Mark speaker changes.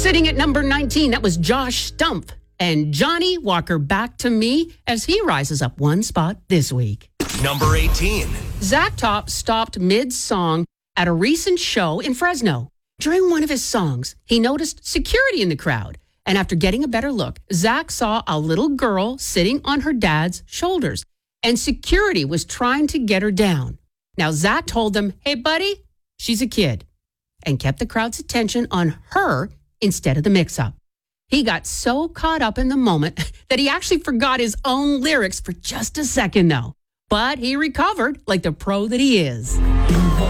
Speaker 1: Sitting at number 19, that was Josh Stumpf and Johnny Walker Back to Me as he rises up one spot this week.
Speaker 2: Number 18.
Speaker 1: Zach Top stopped mid-song at a recent show in Fresno. During one of his songs, he noticed security in the crowd. And after getting a better look, Zach saw a little girl sitting on her dad's shoulders. And security was trying to get her down. Now, Zach told them, "Hey, buddy, she's a kid," and kept the crowd's attention on her instead of the mix-up. He got so caught up in the moment that he actually forgot his own lyrics for just a second, though. But he recovered like the pro that he is.